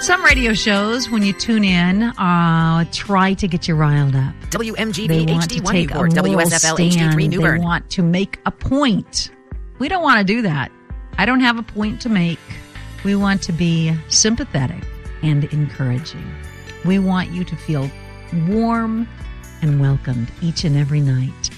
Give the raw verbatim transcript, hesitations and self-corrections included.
Some radio shows, when you tune in, uh, try to get you riled up. W M G They B want H D to one take a Newport, W S F L moral H D three stand. New They Bern. want to make a point. We don't want to do that. I don't have a point to make. We want to be sympathetic and encouraging. We want you to feel warm and welcomed each and every night.